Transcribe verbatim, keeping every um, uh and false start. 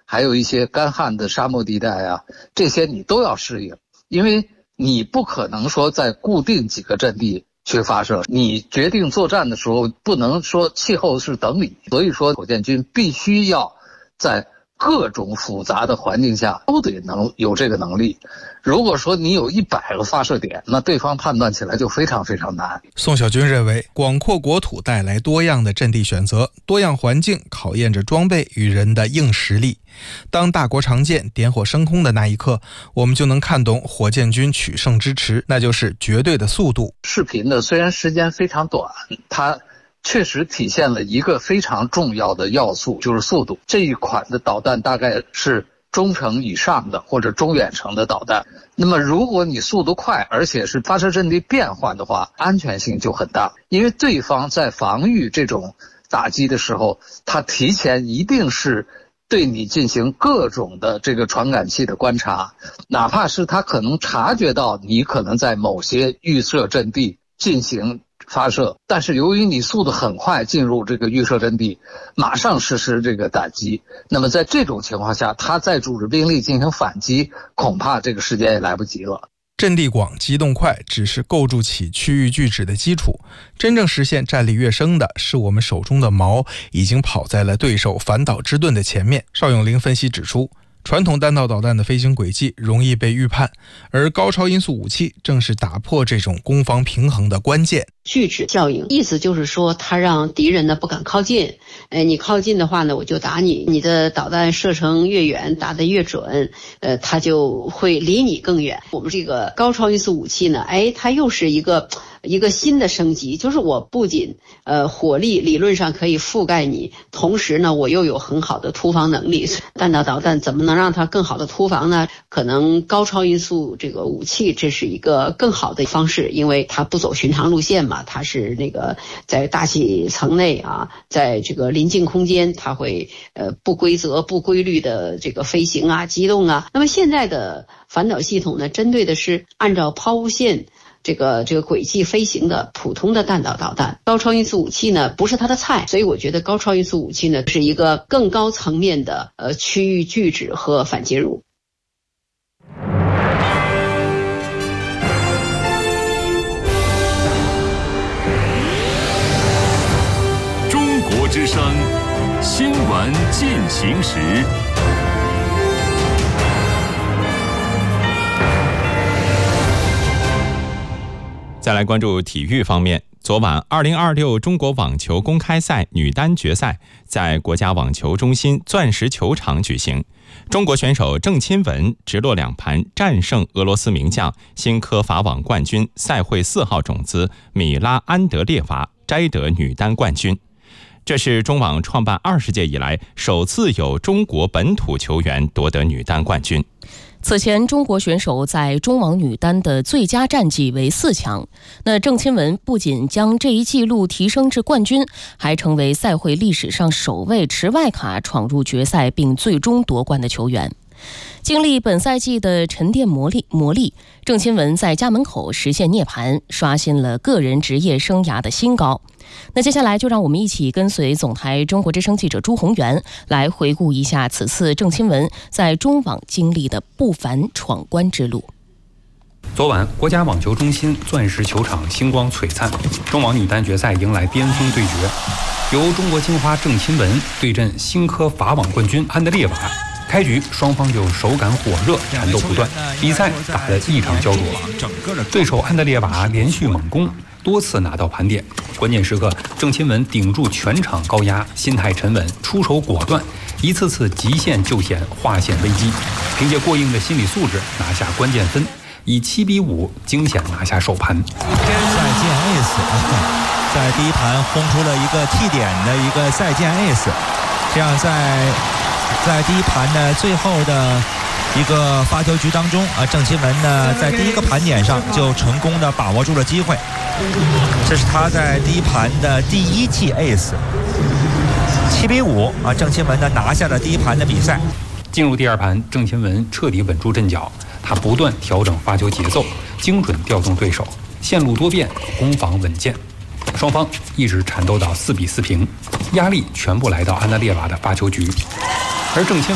还有一些干旱的沙漠地带啊，这些你都要适应，因为你不可能说在固定几个阵地去发射，你决定作战的时候不能说气候是等你，所以说火箭军必须要在各种复杂的环境下都得能有这个能力。如果说你有一百个发射点，那对方判断起来就非常非常难。 宋小军认为，广阔国土带来多样的阵地选择，多样环境考验着装备与人的硬实力。当大国长剑点火升空的那一刻，我们就能看懂火箭军取胜之池，那就是绝对的速度。 视频呢，虽然时间非常短，它确实体现了一个非常重要的要素，就是速度。这一款的导弹大概是中程以上的或者中远程的导弹，那么如果你速度快，而且是发射阵地变换的话，安全性就很大。因为对方在防御这种打击的时候，他提前一定是对你进行各种的这个传感器的观察，哪怕是他可能察觉到你可能在某些预设阵地进行发射，但是由于你速度很快进入这个预设阵地，马上实施这个打击，那么在这种情况下，他再组织兵力进行反击，恐怕这个时间也来不及了。 阵地广、机动快只是构筑起区域拒止的基础，真正实现战力跃升的是我们手中的矛已经跑在了对手反导之盾的前面。邵永林分析指出，传统弹道导弹的飞行轨迹容易被预判，而高超音速武器正是打破这种攻防平衡的关键。 拒止效应意思就是说，它让敌人呢不敢靠近，哎，你靠近的话呢，我就打你，你的导弹射程越远，打得越准，呃，它就会离你更远。我们这个高超音速武器呢，哎，它又是一个一个新的升级，就是我不仅呃火力理论上可以覆盖你，同时呢，我又有很好的突防能力。弹道导弹怎么能让它更好的突防呢？可能高超音速这个武器，这是一个更好的方式，因为它不走寻常路线嘛。它是那个在大气层内啊，在这个临近空间，它会呃不规则、不规律的这个飞行啊、机动啊。那么现在的反导系统呢，针对的是按照抛物线这个这个轨迹飞行的普通的弹道导弹。高超音速武器呢，不是它的菜，所以我觉得高超音速武器呢是一个更高层面的呃区域拒止和反介入。 之声新闻进行时， 再来关注体育方面。昨晚二零二六中国网球公开赛女单决赛在国家网球中心钻石球场举行，中国选手郑钦文直落两盘战胜俄罗斯名将、新科法网冠军、赛会四号种子米拉安德列娃，摘得女单冠军。这是中网创办二十届以来首次有中国本土球员夺得女单冠军。 此前中国选手在中网女单的最佳战绩为四强，那郑钦文不仅将这一纪录提升至冠军，还成为赛会历史上首位持外卡闯入决赛并最终夺冠的球员。经历本赛季的沉淀磨砺磨砺，郑钦文在家门口实现涅槃，刷新了个人职业生涯的新高。那接下来就让我们一起跟随总台中国之声记者朱宏元来回顾一下此次郑钦文在中网经历的不凡闯关之路。 昨晚，国家网球中心钻石球场星光璀璨，中网女单决赛迎来巅峰对决，由中国金花郑钦文对阵新科法网冠军安德烈娃。开局双方就手感火热，缠斗不断，比赛打得异常焦灼。对手安德烈娃连续猛攻，多次拿到盘点，关键时刻郑钦文顶住全场高压，心态沉稳，出手果断，一次次极限救险，化险为夷，凭借过硬的心理素质拿下关键分，以七比五惊险拿下首盘。 再见 ace， 在第一盘轰出了一个 T 点的一个再见 ace， 这样在在第一盘的最后的一个发球局当中啊，郑钦文呢在第一个盘点上就成功的把握住了机会，这是他在第一盘的第一记 ace， 七比五啊，郑钦文呢拿下了第一盘的比赛。 进入第二盘，郑钦文彻底稳住阵脚，他不断调整发球节奏，精准调动对手，线路多变，攻防稳健。双方一直缠斗到四比四平，压力全部来到安德烈娃的发球局，而郑钦